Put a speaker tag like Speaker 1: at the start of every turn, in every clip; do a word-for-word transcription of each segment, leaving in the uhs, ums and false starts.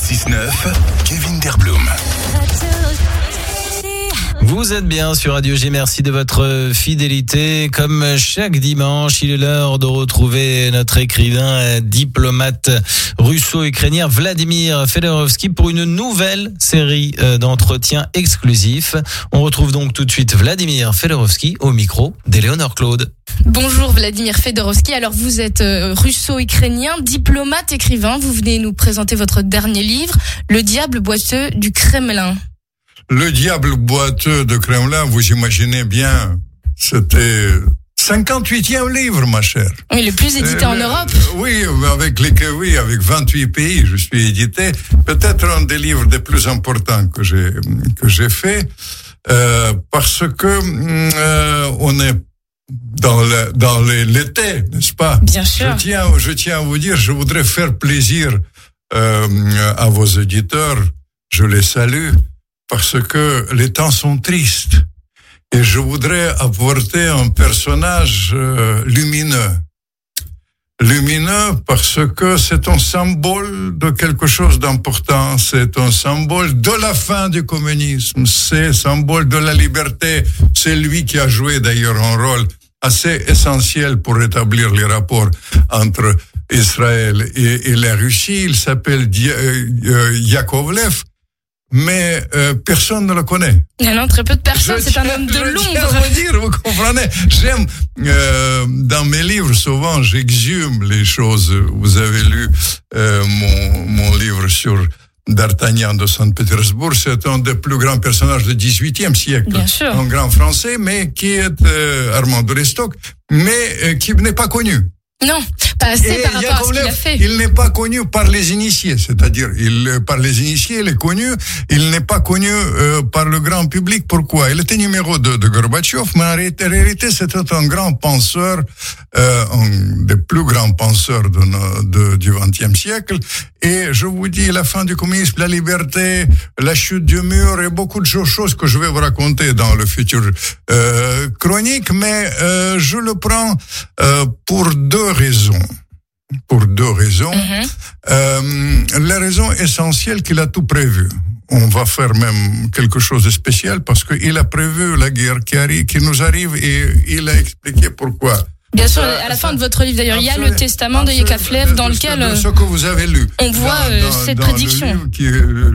Speaker 1: six neuf, Kevin Derblum.
Speaker 2: Vous êtes bien sur Radio G, merci de votre fidélité. Comme chaque dimanche, il est l'heure de retrouver notre écrivain diplomate russo-ukrainien Vladimir Fedorovski pour une nouvelle série d'entretiens exclusifs. On retrouve donc tout de suite Vladimir Fedorovski au micro d'Éléonore Claude.
Speaker 3: Bonjour Vladimir Fedorovski, alors vous êtes russo-ukrainien, diplomate, écrivain. Vous venez nous présenter votre dernier livre, Le diable boiteux du Kremlin.
Speaker 4: Le diable boiteux de Kremlin, vous imaginez bien, c'était cinquante-huitième livre, ma chère.
Speaker 3: Oui, le plus édité euh, en Europe.
Speaker 4: Oui, avec les, oui, avec vingt-huit pays, je suis édité. Peut-être un des livres les plus importants que j'ai, que j'ai fait, euh, parce que, euh, on est dans le, dans les, l'été, n'est-ce pas?
Speaker 3: Bien sûr.
Speaker 4: Je tiens, je tiens à vous dire, je voudrais faire plaisir, euh, à vos éditeurs. Je les salue. Parce que les temps sont tristes. Et je voudrais apporter un personnage euh, lumineux. Lumineux parce que c'est un symbole de quelque chose d'important. C'est un symbole de la fin du communisme. C'est un symbole de la liberté. C'est lui qui a joué d'ailleurs un rôle assez essentiel pour rétablir les rapports entre Israël et, et la Russie. Il s'appelle Dia- euh, Yakovlev. Mais euh, personne ne le connaît.
Speaker 3: Non, non, très peu de personnes.
Speaker 4: Je
Speaker 3: c'est
Speaker 4: tiens,
Speaker 3: un homme de
Speaker 4: je
Speaker 3: l'ombre.
Speaker 4: tiens à vous dire, vous comprenez. J'aime euh, dans mes livres souvent j'exhume les choses. Vous avez lu euh, mon mon livre sur D'Artagnan de Saint-Pétersbourg. C'est un des plus grands personnages du dix-huitième siècle.
Speaker 3: Bien sûr.
Speaker 4: Un grand Français, mais qui est euh, Armand de Lestock, mais euh, qui n'est pas connu.
Speaker 3: Non, pas assez
Speaker 4: Et
Speaker 3: par rapport
Speaker 4: Yakovlev,
Speaker 3: à ce qu'il a fait.
Speaker 4: Il n'est pas connu par les initiés, c'est-à-dire il par les initiés il est connu, il n'est pas connu euh, par le grand public. Pourquoi? Il était numéro deux de Gorbatchev, mais en réalité c'était un grand penseur, euh, un des plus grands penseurs de, nos, de du vingtième siècle. Et je vous dis, la fin du communisme, la liberté, la chute du mur et beaucoup de choses que je vais vous raconter dans le futur euh, chronique, mais euh, je le prends euh, pour deux raisons. Pour deux raisons.
Speaker 3: Mm-hmm.
Speaker 4: Euh, la raison essentielle qu'il a tout prévu. On va faire même quelque chose de spécial parce qu'il a prévu la guerre qui arrive, qui nous arrive et il a expliqué pourquoi.
Speaker 3: Bien sûr, à la fin de votre livre d'ailleurs, il y a le testament de Yakovlev dans lequel
Speaker 4: ce que vous avez lu.
Speaker 3: On voit
Speaker 4: dans, dans,
Speaker 3: cette
Speaker 4: dans
Speaker 3: prédiction.
Speaker 4: Qui,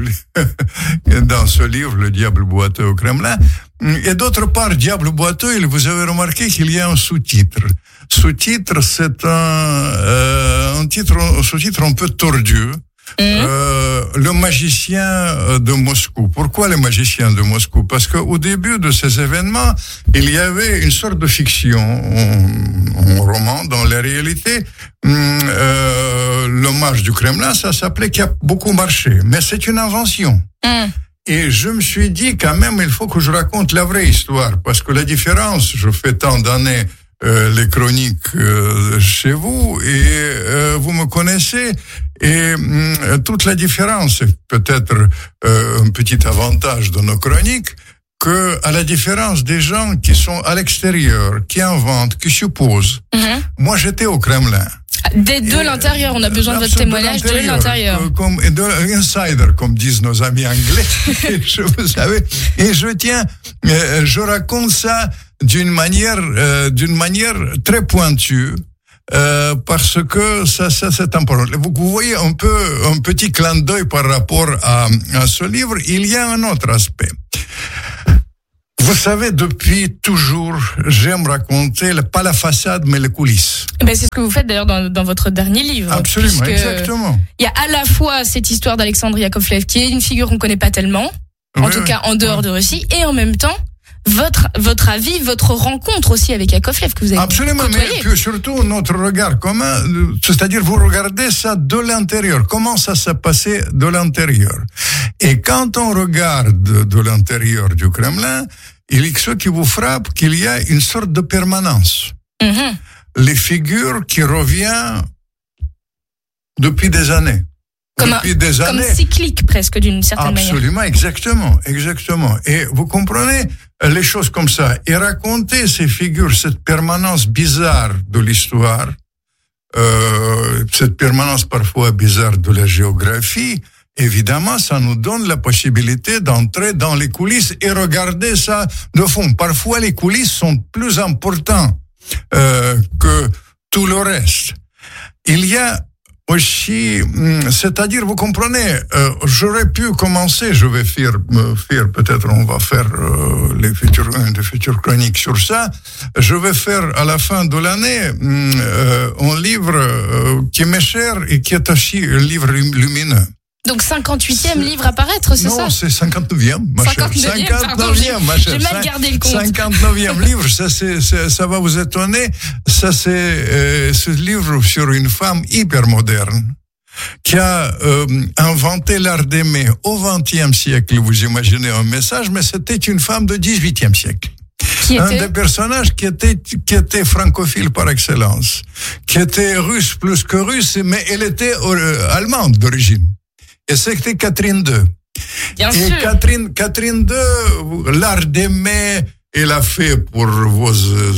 Speaker 4: dans ce livre, Le diable boiteux au Kremlin. Et d'autre part, Diable boiteux, vous avez remarqué qu'il y a un sous-titre. Sous-titre, c'est un, euh, un titre, un sous-titre un peu tordu. Mmh. Euh, le magicien de Moscou. Pourquoi le magicien de Moscou? Parce que au début de ces événements, il y avait une sorte de fiction, un, un roman dans la réalité. Euh, le mage du Kremlin, ça s'appelait, qui a beaucoup marché, mais c'est une invention. Mmh. Et je me suis dit quand même, il faut que je raconte la vraie histoire, parce que la différence, je fais tant d'années Euh, les chroniques euh, chez vous et euh, vous me connaissez et euh, toute la différence, peut-être euh, un petit avantage de nos chroniques, que à la différence des gens qui sont à l'extérieur, qui inventent, qui supposent. Mm-hmm. Moi, j'étais au Kremlin.
Speaker 3: Dès de et, l'intérieur, on a besoin de votre témoignage de l'intérieur. De l'intérieur.
Speaker 4: Comme, et de insider, comme disent nos amis anglais. je, vous savez, et je tiens, euh, je raconte ça d'une manière, euh, d'une manière très pointue, euh, parce que ça, ça c'est important. Vous, vous voyez un peu un petit clin d'œil par rapport à, à ce livre. Il y a un autre aspect. Vous savez, depuis toujours, j'aime raconter, pas la façade, mais les coulisses.
Speaker 3: Ben c'est ce que vous faites d'ailleurs dans, dans votre dernier livre.
Speaker 4: Absolument, exactement.
Speaker 3: Il y a à la fois cette histoire d'Alexandre Yakovlev, qui est une figure qu'on connaît pas tellement, en oui, tout cas en dehors oui. de Russie, et en même temps, votre, votre avis, votre rencontre aussi avec Yakovlev que vous avez
Speaker 4: Absolument,
Speaker 3: côtoyé.
Speaker 4: Mais puis surtout notre regard commun, c'est-à-dire vous regardez ça de l'intérieur, comment ça s'est passé de l'intérieur. Et quand on regarde de l'intérieur du Kremlin, il y a ce qui vous frappe, qu'il y a une sorte de permanence. Mm-hmm. Les figures qui reviennent depuis des années.
Speaker 3: Comme,
Speaker 4: depuis
Speaker 3: un,
Speaker 4: des
Speaker 3: comme
Speaker 4: années.
Speaker 3: cyclique presque d'une certaine
Speaker 4: Absolument,
Speaker 3: manière.
Speaker 4: Absolument, exactement, exactement. Et vous comprenez les choses comme ça. Et raconter ces figures, cette permanence bizarre de l'histoire, euh, cette permanence parfois bizarre de la géographie, évidemment, ça nous donne la possibilité d'entrer dans les coulisses et regarder ça de fond. Parfois, les coulisses sont plus importantes euh, que tout le reste. Il y a aussi, c'est-à-dire, vous comprenez, euh, j'aurais pu commencer, je vais faire, faire peut-être on va faire euh, les futures, des futures chroniques sur ça, je vais faire à la fin de l'année euh, un livre euh, qui m'est cher et qui est aussi un livre lumineux.
Speaker 3: Donc cinquante-huitième c'est... livre à paraître, c'est
Speaker 4: non,
Speaker 3: ça?
Speaker 4: Non, c'est cinquante-neuvième, ma chère.
Speaker 3: cinquante-neuvième, ma chère. J'ai mal gardé le compte.
Speaker 4: cinquante-neuvième livre, ça, c'est, c'est, ça va vous étonner. Ça, c'est euh, ce livre sur une femme hyper moderne qui a euh, inventé l'art d'aimer au vingtième siècle. Vous imaginez un message, mais c'était une femme de dix-huitième siècle.
Speaker 3: Qui
Speaker 4: un
Speaker 3: était?
Speaker 4: des personnages qui était, qui était francophile par excellence, qui était russe plus que russe, mais elle était euh, allemande d'origine. Et c'était Catherine deux.
Speaker 3: Bien
Speaker 4: et
Speaker 3: sûr.
Speaker 4: Catherine, Catherine deux, l'art d'aimer, elle a fait pour vos,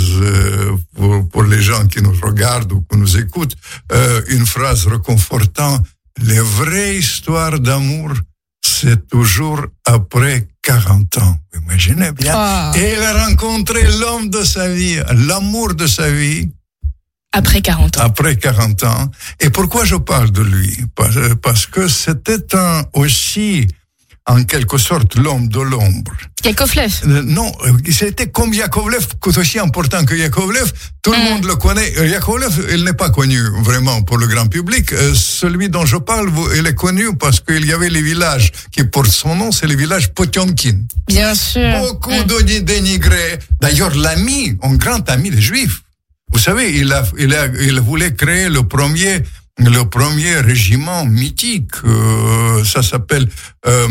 Speaker 4: euh, pour, pour les gens qui nous regardent ou qui nous écoutent, euh, une phrase réconfortante. Les vraies histoires d'amour, c'est toujours après quarante ans. Vous imaginez bien.
Speaker 3: Oh.
Speaker 4: Et elle a rencontré l'homme de sa vie, l'amour de sa vie.
Speaker 3: Après quarante ans.
Speaker 4: Après quarante ans. Et pourquoi je parle de lui? Parce que c'était un, aussi, en quelque sorte, l'homme de l'ombre.
Speaker 3: Yakovlev.
Speaker 4: Euh, non, c'était comme Yakovlev, aussi important que Yakovlev. Tout le mmh. monde le connaît. Yakovlev, il n'est pas connu vraiment pour le grand public. Euh, celui dont je parle, il est connu parce qu'il y avait les villages qui portent son nom, c'est les villages Potiomkin.
Speaker 3: Bien sûr.
Speaker 4: Beaucoup
Speaker 3: mmh.
Speaker 4: de dénigrés. D'ailleurs, l'ami, un grand ami des Juifs. Vous savez, il a, il a, il voulait créer le premier, le premier régiment mythique. Euh, ça s'appelle euh,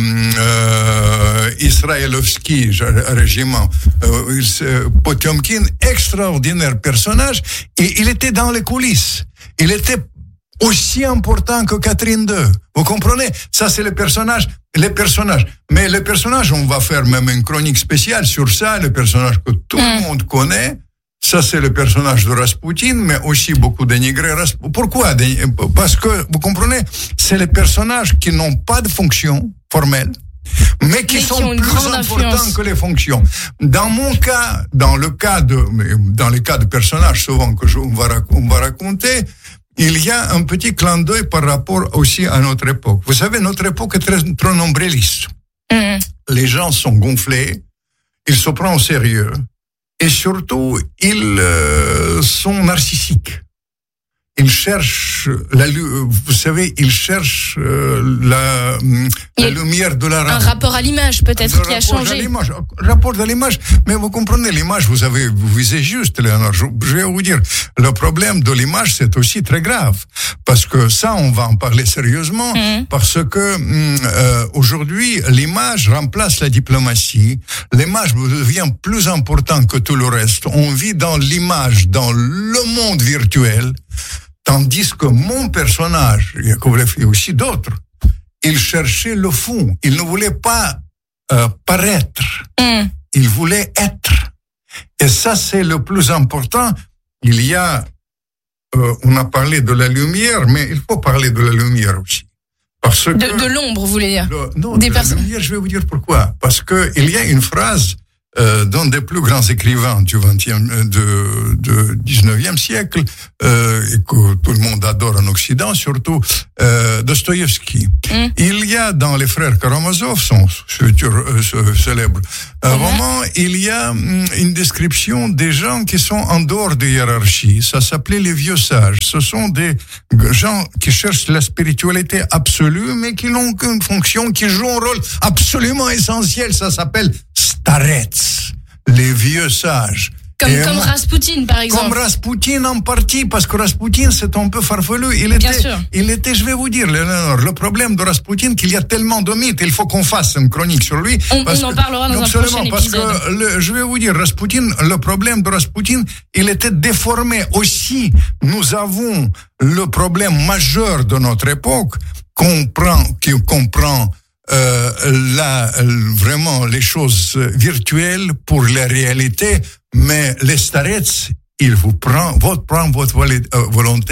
Speaker 4: euh, Israelovski régiment. Euh, Potiomkin, extraordinaire personnage, et il était dans les coulisses. Il était aussi important que Catherine deux. Vous comprenez? Ça, c'est le personnage, les personnages. Mais les personnages, on va faire même une chronique spéciale sur ça, les personnages que tout le monde connaît. Ça, c'est le personnage de Rasputin, mais aussi beaucoup dénigré. Pourquoi? Parce que, vous comprenez, c'est les personnages qui n'ont pas de fonction formelle, mais qui mais sont qui plus importants influence. que les fonctions. Dans mon cas, dans le cas de, dans les cas de personnages souvent que je, on, va, on va raconter, il y a un petit clin d'œil par rapport aussi à notre époque. Vous savez, notre époque est très, trop nombriliste. Mmh. Les gens sont gonflés, ils se prennent au sérieux. Et surtout, ils euh, sont narcissiques. Ils cherchent la, vous savez, ils cherchent euh, la, la lumière de la rampe.
Speaker 3: Un rapport à l'image peut-être qui a changé.
Speaker 4: L'image, rapport à l'image, mais vous comprenez l'image. Vous avez vous visez juste, Léonard. Je, je vais vous dire, le problème de l'image, c'est aussi très grave, parce que ça, on va en parler sérieusement, mmh. parce que euh, aujourd'hui, l'image remplace la diplomatie. L'image devient plus importante que tout le reste. On vit dans l'image, dans le monde virtuel. Tandis que mon personnage, Yakovlev et aussi d'autres, il cherchait le fond. Il ne voulait pas euh, paraître. Mm. Il voulait être. Et ça, c'est le plus important. Il y a, euh, on a parlé de la lumière, mais il faut parler de la lumière aussi. Parce que
Speaker 3: de, de l'ombre, vous voulez dire?
Speaker 4: Le, non, Des de personnes... la lumière, je vais vous dire pourquoi. Parce que il y a une phrase Euh, d'un des plus grands écrivains du vingtième, de, de dix-neuvième siècle, euh, et que tout le monde adore en Occident, surtout, euh, Dostoïevski. Mm. Il y a dans Les Frères Karamazov, son futur euh, célèbre euh, mm-hmm. roman, il y a mm, une description des gens qui sont en dehors des hiérarchies. Ça s'appelait les vieux sages. Ce sont des gens qui cherchent la spiritualité absolue, mais qui n'ont qu'une fonction, qui jouent un rôle absolument essentiel. Ça s'appelle starets. Les vieux sages.
Speaker 3: Comme, comme Rasputin, par exemple.
Speaker 4: Comme Rasputin en partie, parce que Rasputin, c'est un peu farfelu. Il était,
Speaker 3: Bien sûr.
Speaker 4: il était, je vais vous dire, Léonore, le problème de Rasputin, qu'il y a tellement de mythes, il faut qu'on fasse une chronique sur lui.
Speaker 3: On, on en
Speaker 4: que,
Speaker 3: parlera dans un prochain épisode.
Speaker 4: Parce que, le, je vais vous dire, Rasputin, le problème de Rasputin, il était déformé. Aussi, nous avons le problème majeur de notre époque, qu'on prend, qui comprend Euh, là, vraiment, les choses virtuelles pour la réalité, mais les starets, ils vous prennent, votre, prennent votre volonté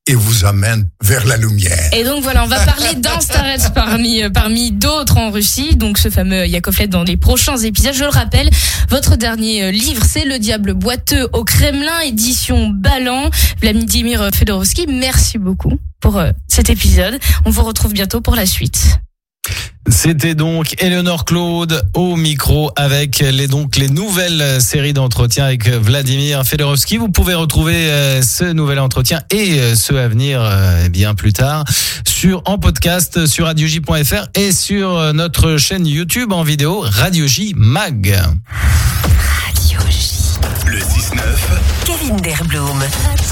Speaker 4: et vous amène vers la lumière.
Speaker 3: Et donc voilà, on va parler d'un starets parmi parmi d'autres en Russie, donc ce fameux Yakovlev dans les prochains épisodes. Je le rappelle, votre dernier livre, c'est Le Diable boiteux au Kremlin, édition Ballant. Vladimir Fedorovski, merci beaucoup pour euh, cet épisode. On vous retrouve bientôt pour la suite.
Speaker 2: C'était donc Eleanor Claude au micro avec les donc les nouvelles séries d'entretiens avec Vladimir Fedorovski. Vous pouvez retrouver euh, ce nouvel entretien et euh, ceux à venir euh, bien plus tard sur en podcast sur radio j point f r et sur euh, notre chaîne YouTube en vidéo Radio J Mag.
Speaker 1: Radio J. Le six neuf.
Speaker 5: Kevin Derblum.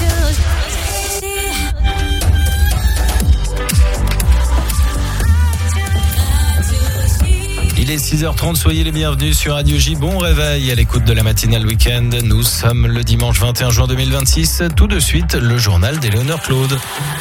Speaker 2: Il est six heures trente, soyez les bienvenus sur Radio J. Bon réveil à l'écoute de la matinale week-end. Nous sommes le dimanche vingt et un juin deux mille vingt-six. Tout de suite, le journal d'Eleanor Claude.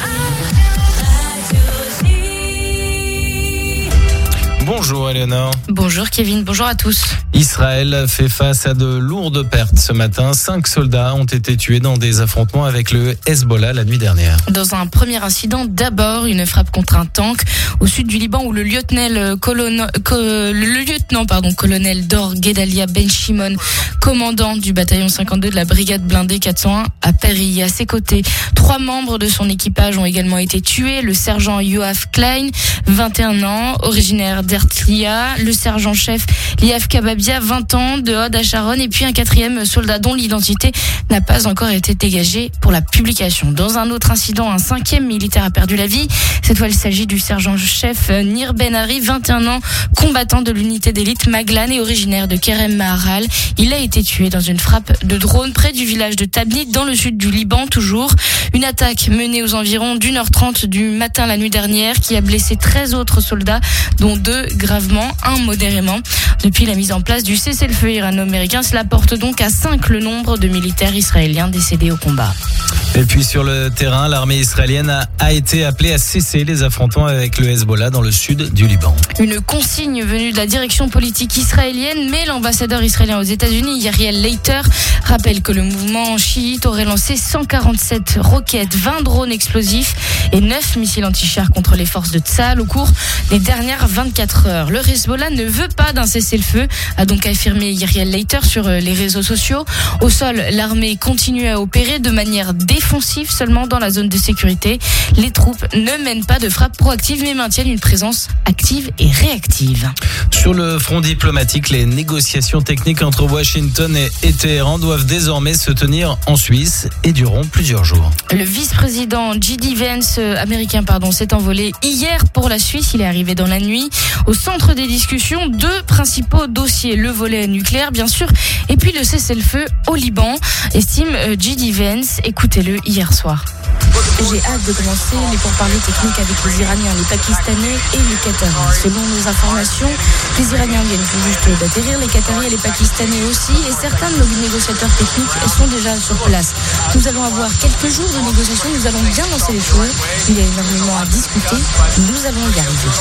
Speaker 2: Bonjour Eleanor.
Speaker 3: Bonjour Kevin, bonjour à tous.
Speaker 2: Israël fait face à de lourdes pertes ce matin. Cinq soldats ont été tués dans des affrontements avec le Hezbollah la nuit dernière.
Speaker 3: Dans un premier incident, d'abord une frappe contre un tank au sud du Liban où le lieutenant, colon, co, le lieutenant pardon, colonel Dor Gedalia Ben Shimon, commandant du bataillon cinquante-deux de la brigade blindée quatre cent un, a péri. À ses côtés, trois membres de son équipage ont également été tués. Le sergent Yoav Klein, vingt et un ans, originaire d'Herzliya, le sergent-chef Liav Kababia, vingt ans, de Hod Hasharon, et puis un quatrième soldat dont l'identité n'a pas encore été dégagée pour la publication. Dans un autre incident, un cinquième militaire a perdu la vie. Cette fois, il s'agit du sergent-chef Nir Ben Ari, vingt et un ans, combattant de l'unité d'élite Maglan et originaire de Kerem Maharal. Il a été tué dans une frappe de drone près du village de Tabnit, dans le sud du Liban, toujours. Une attaque menée aux environs d'une heure trente du matin la nuit dernière qui a blessé treize autres soldats, dont deux gravement, un modérément. Depuis la mise en place du cessez-le-feu irano-américain, cela porte donc à cinq le nombre de militaires israéliens décédés au combat.
Speaker 2: Et puis sur le terrain, l'armée israélienne a, a été appelée à cesser les affrontements avec le Hezbollah dans le sud du Liban.
Speaker 3: Une consigne venue de la direction politique israélienne, mais l'ambassadeur israélien aux États-Unis, Yariel Leiter, rappelle que le mouvement chiite aurait lancé cent quarante-sept roquettes, vingt drones explosifs et neuf missiles anti-chars contre les forces de Tsahal au cours des dernières vingt-quatre heures. Le Hezbollah ne veut pas d'un cessez-le-feu, a donc affirmé Yariel Leiter sur les réseaux sociaux. Au sol, l'armée continue à opérer de manière défensive seulement dans la zone de sécurité. Les troupes ne mènent pas de frappe proactive mais maintiennent une présence active et réactive.
Speaker 2: Sur le front diplomatique, les négociations techniques entre Washington et, et Téhéran doivent désormais se tenir en Suisse et dureront plusieurs jours.
Speaker 3: Le vice-président J D Vance euh, américain pardon, s'est envolé hier pour la Suisse. Il est arrivé dans la nuit. Au centre des discussions, deux principaux dossiers. Le volet nucléaire, bien sûr, et puis le cessez-le-feu au Liban, estime euh, J D Vance. Écoutez-le hier soir.
Speaker 6: J'ai hâte de commencer les pourparlers techniques avec les Iraniens, les Pakistanais et les Qataris. Selon nos informations, les Iraniens viennent tout juste d'atterrir, les Qataris et les Pakistanais aussi, et certains de nos négociateurs techniques sont déjà sur place. Nous allons avoir quelques jours de négociations, nous allons bien lancer les choses. Il y a énormément à discuter, nous allons y arriver.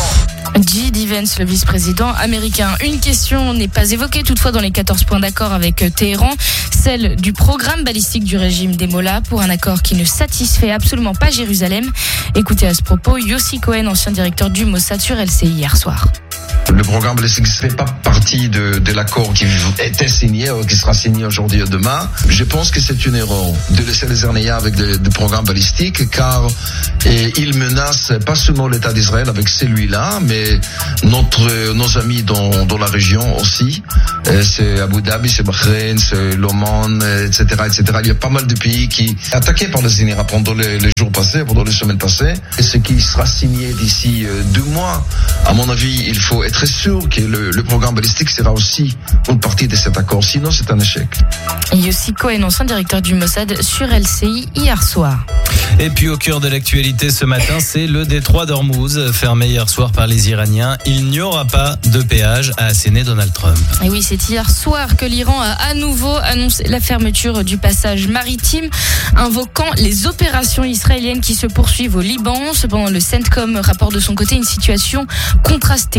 Speaker 3: J D Vance, le vice-président américain. Une question n'est pas évoquée toutefois dans les quatorze points d'accord avec Téhéran, celle du programme balistique du régime des Mollahs pour un accord qui ne satisfait absolument pas Jérusalem. Écoutez à ce propos Yossi Cohen, ancien directeur du Mossad sur L C I hier soir.
Speaker 7: Le programme balistique ne fait pas partie de, de l'accord qui était signé ou qui sera signé aujourd'hui ou demain. Je pense que c'est une erreur de laisser les Iraniens avec des de programmes balistiques car et, ils menacent pas seulement l'État d'Israël avec celui-là, mais notre, nos amis dans, dans la région aussi. Et c'est Abu Dhabi, c'est Bahreïn, c'est l'Oman, et cetera, et cetera. Il y a pas mal de pays qui sont attaqués par les Émirats pendant les, les jours passés, pendant les semaines passées. Et ce qui sera signé d'ici deux mois, à mon avis, il faut être très sûr que le, le programme balistique sera aussi une partie de cet accord. Sinon, c'est un échec.
Speaker 3: Yossi Cohen, ancien directeur du Mossad sur L C I hier soir.
Speaker 2: Et puis au cœur de l'actualité ce matin, c'est le détroit d'Ormuz, fermé hier soir par les Iraniens. Il n'y aura pas de péage, a asséné Donald Trump.
Speaker 3: Et oui, c'est hier soir que l'Iran a à nouveau annoncé la fermeture du passage maritime, invoquant les opérations israéliennes qui se poursuivent au Liban. Cependant, le CENTCOM rapporte de son côté une situation contrastée. cinquante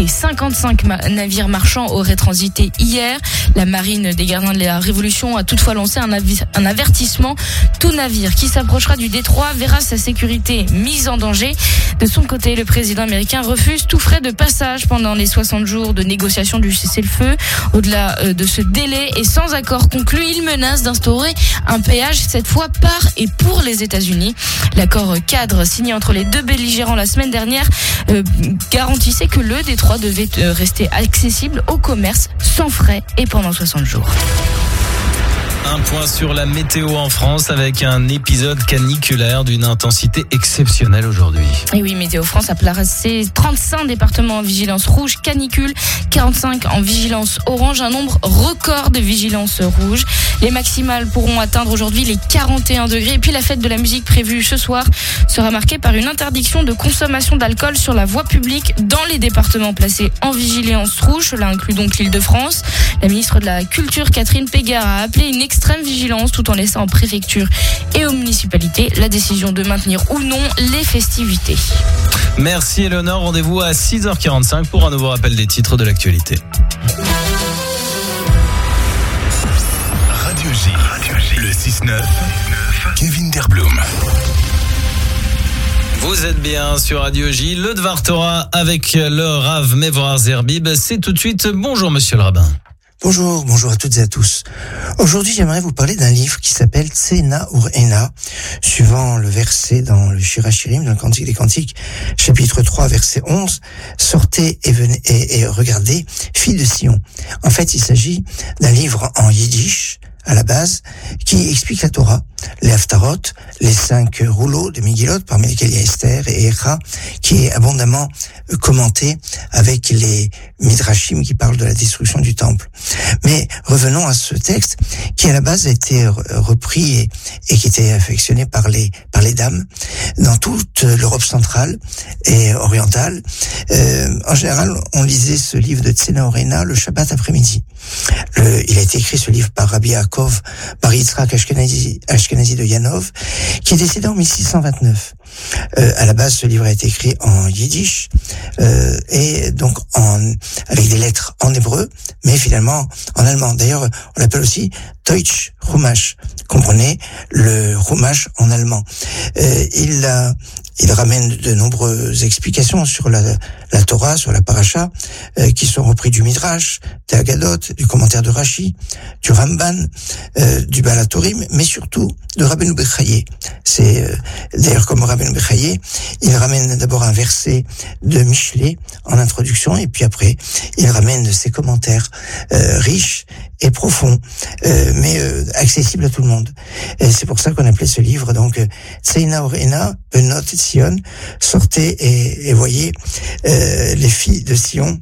Speaker 3: trente-cinq ma- navires marchands auraient transité hier. La marine des gardiens de la Révolution a toutefois lancé un, avis, un avertissement. Tout navire qui s'approchera du détroit verra sa sécurité mise en danger. De son côté, le président américain refuse tout frais de passage pendant les soixante jours de négociation du cessez-le-feu. Au-delà de ce délai et sans accord conclu, il menace d'instaurer un péage, cette fois par et pour les États-Unis. L'accord cadre signé entre les deux belligérants la semaine dernière euh, garantissait que le détroit devait euh, rester accessible au commerce sans frais et pendant soixante jours.
Speaker 2: Un point sur la météo en France avec un épisode caniculaire d'une intensité exceptionnelle aujourd'hui.
Speaker 3: Et oui, Météo France a placé trente-cinq départements en vigilance rouge canicule, quarante-cinq en vigilance orange, un nombre record de vigilance rouge. Les maximales pourront atteindre aujourd'hui les quarante et un degrés. Et puis la fête de la musique prévue ce soir sera marquée par une interdiction de consommation d'alcool sur la voie publique dans les départements placés en vigilance rouge. Cela inclut donc l'Île-de-France. La ministre de la Culture, Catherine Pégard, a appelé une extrême vigilance tout en laissant aux préfectures et aux municipalités la décision de maintenir ou non les festivités.
Speaker 2: Merci Eleonore, rendez-vous à six heures quarante-cinq pour un nouveau rappel des titres de l'actualité.
Speaker 1: Radio J, Radio J. Le six neuf, Kevin Derblum.
Speaker 2: Vous êtes bien sur Radio J, le Dvar Torah avec le Rav Mevorach Zerbib. C'est tout de suite. Bonjour monsieur le rabbin.
Speaker 5: Bonjour, bonjour à toutes et à tous. Aujourd'hui, j'aimerais vous parler d'un livre qui s'appelle Tsena Urena, suivant le verset dans le Shir HaShirim, dans le Cantique des Cantiques, chapitre trois, verset onze. Sortez et venez et, et regardez, filles de Sion. En fait, il s'agit d'un livre en yiddish, à la base, qui explique la Torah, les Haftarot, les cinq rouleaux de Megillot, parmi lesquels il y a Esther et Echa, qui est abondamment commenté avec les Midrashim qui parlent de la destruction du temple. Mais revenons à ce texte qui à la base a été repris et, et qui était affectionné par les par les dames dans toute l'Europe centrale et orientale. Euh, en général, on lisait ce livre de Tsena Urena le Shabbat après-midi. Le, il a été écrit ce livre par Rabbi Yaakov Bar Yitzhak Ashkenazi, Ashkenazi de Yanov, qui est décédé en mille six cent vingt-neuf. Euh, à la base, ce livre a été écrit en yiddish euh, et donc en avec des lettres en hébreu, mais finalement en allemand. D'ailleurs, on l'appelle aussi Deutsch Chumash. Comprenez le Chumash en allemand. Euh, il a Il ramène de nombreuses explications sur la, la Torah, sur la Paracha, euh, qui sont repris du Midrash, des Haggadot, du commentaire de Rashi, du Ramban, euh, du Baal HaTurim, mais surtout de Rabbeinu Bechaye. C'est euh, d'ailleurs comme Rabbeinu Bechaye, il ramène d'abord un verset de Michelet en introduction, et puis après, il ramène ses commentaires euh, riches et profonds, euh, mais euh, accessibles à tout le monde. Et c'est pour ça qu'on appelait ce livre donc Tsena Urena, Benot Sion, sortez et, et voyez euh, les filles de Sion.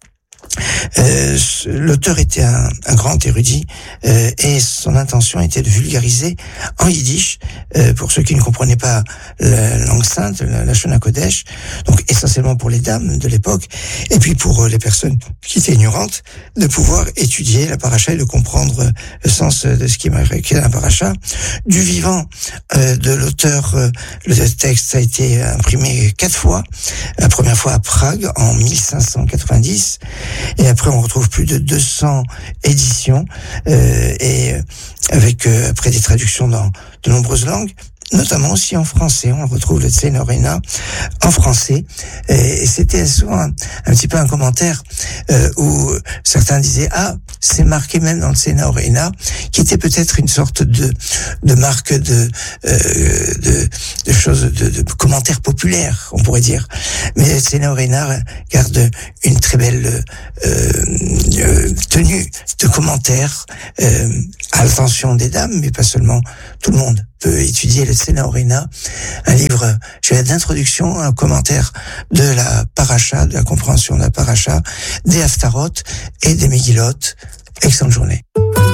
Speaker 5: Euh, l'auteur était un, un grand érudit euh, et son intention était de vulgariser en yiddish euh, pour ceux qui ne comprenaient pas la langue sainte, la, la Shona Kodesh, donc essentiellement pour les dames de l'époque, et puis pour euh, les personnes qui étaient ignorantes, de pouvoir étudier la paracha et de comprendre le sens de ce qui est marqué dans la paracha. Du vivant euh, de l'auteur, euh, le texte a été imprimé quatre fois. La première fois à Prague en mille cinq cent quatre-vingt-dix. Et après, on retrouve plus de deux cents éditions, euh, et avec euh, après des traductions dans de nombreuses langues, notamment aussi en français. On retrouve le Tsena Urena en français. Et c'était souvent un, un petit peu un commentaire euh, où certains disaient « Ah, c'est marqué même dans le Tsena Urena », qui était peut-être une sorte de de marque de euh, de, de choses, de, de commentaires populaires, on pourrait dire. Mais le Tsena Urena garde une très belle euh, euh, tenue de commentaires euh, à l'attention des dames, mais pas seulement. Tout le monde peut étudier le Tsena Urena, un livre d'introduction, un commentaire de la paracha, de la compréhension de la paracha, des Haftarot et des Megillot. Excellente journée.